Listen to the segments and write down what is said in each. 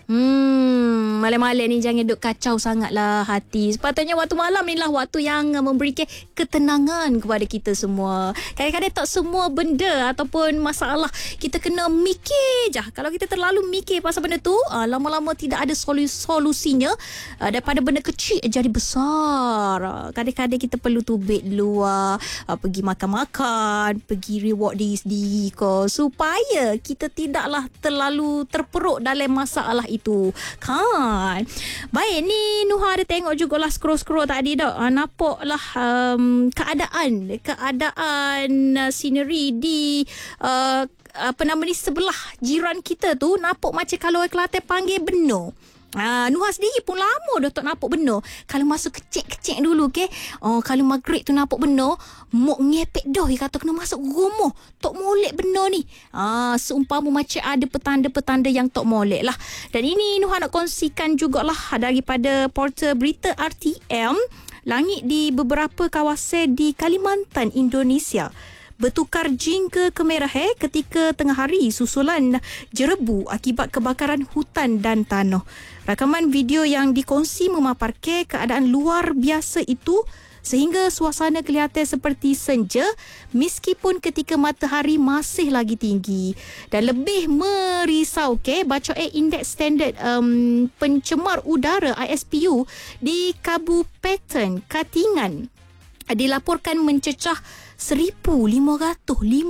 Malam-malam ni jangan duk kacau sangatlah hati. Sepatutnya waktu malam ni lah waktu yang memberikan ketenangan kepada kita semua. Kadang-kadang tak semua benda ataupun masalah kita kena mikir je. Kalau kita terlalu mikir pasal benda tu, lama-lama tidak ada solusinya. Daripada benda kecil jadi besar. Kadang-kadang kita perlu tubik luar, pergi makan-makan, pergi reward diri sendiri supaya kita tidaklah terlalu terperuk dalam masalah itu. Kan? Baik, ni Nuha ada tengok jugalah scroll-scroll tadi dah. Nampaklah keadaan scenery di sebelah jiran kita tu nampak macam kalau orang Kelantan panggil benar. Nuha sendiri pun lama dah tak nampak benar. Kalau masuk kecek-kecek dulu kalau maghrib tu nampak benar, mok ngepek dah dia kata kena masuk rumah tak molek benar ni. Seumpama macam ada petanda-petanda yang tak molek lah. Dan ini Nuha nak kongsikan jugalah daripada portal berita RTM. Langit di beberapa kawasan di Kalimantan, Indonesia bertukar jingga kemerahan ketika tengah hari susulan jerebu akibat kebakaran hutan dan tanah. Rakaman video yang dikongsi memaparkan keadaan luar biasa itu sehingga suasana kelihatan seperti senja meskipun ketika matahari masih lagi tinggi. Dan lebih merisaukan, bacaan indeks standard pencemar udara ISPU di Kabupaten Katingan dilaporkan mencecah 1,551.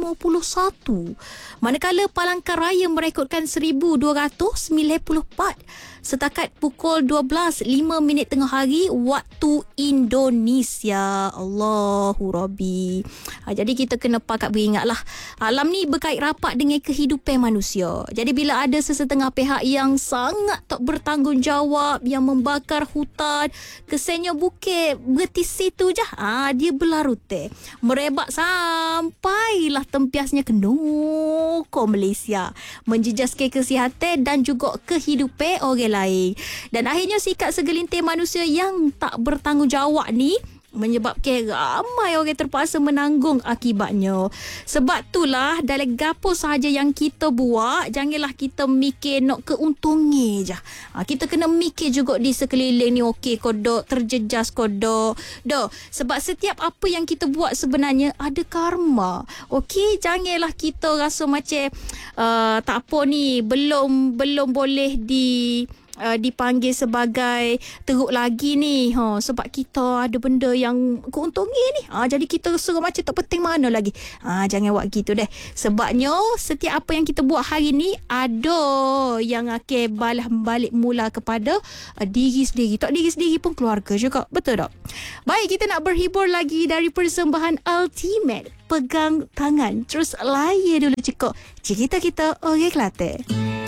Manakala Palangkaraya merekodkan 1,294 setakat pukul 12.05 tengah hari waktu Indonesia. Allahu Rabbi. Jadi kita kena pakat beringatlah, alam ni berkait rapat dengan kehidupan manusia. Jadi bila ada sesetengah pihak yang sangat tak bertanggungjawab, yang membakar hutan, kesannya bukit berhenti situ je, dia berlarut merebak sampailah tempiasnya ke Noko Malaysia, menjejaskan kesihatan dan juga kehidupan orang lain. Dan akhirnya sikap segelintir manusia yang tak bertanggungjawab ni menyebabkan ramai orang terpaksa menanggung akibatnya. Sebab itulah dalam gapo sahaja yang kita buat, janganlah kita mikir nak keuntungnya je. Kita kena mikir juga di sekeliling ni okey kodok, terjejas kodok. Sebab setiap apa yang kita buat sebenarnya ada karma. Okey, janganlah kita rasa macam tak apa ni, belum boleh dipanggil sebagai teruk lagi ni sebab kita ada benda yang keuntungan ni, jadi kita suruh macam tak penting mana lagi. Jangan buat gitu deh. Sebabnya setiap apa yang kita buat hari ni ada yang akan balas balik mula kepada diri sendiri. Tak diri sendiri pun keluarga juga. Betul tak? Baik, kita nak berhibur lagi dari persembahan Ultimate. Pegang tangan terus layan dulu cekok cerita kita orang Kelantan.